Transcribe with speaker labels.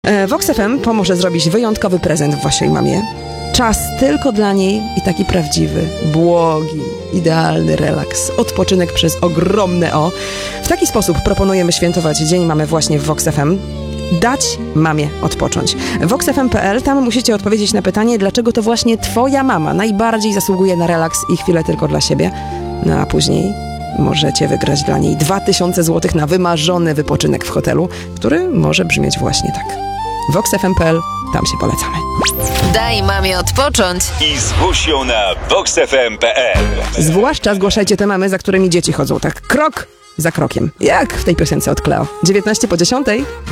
Speaker 1: Vox FM pomoże zrobić wyjątkowy prezent waszej mamie. Czas tylko dla niej i taki prawdziwy, błogi, idealny relaks. Odpoczynek przez ogromne O. W taki sposób proponujemy świętować Dzień Mamy właśnie w Vox FM. Dać mamie odpocząć. VoxFM.pl, tam musicie odpowiedzieć na pytanie, dlaczego to właśnie twoja mama najbardziej zasługuje na relaks i chwilę tylko dla siebie. No a później możecie wygrać dla niej 2000 zł na wymarzony wypoczynek w hotelu, który może brzmieć właśnie tak. VoxFM.pl, tam się polecamy.
Speaker 2: Daj mamie odpocząć
Speaker 3: i zgłoś ją na VoxFM.pl.
Speaker 1: Zwłaszcza zgłaszajcie te mamy, za którymi dzieci chodzą tak krok za krokiem. Jak w tej piosence od Cleo. 19 po 10.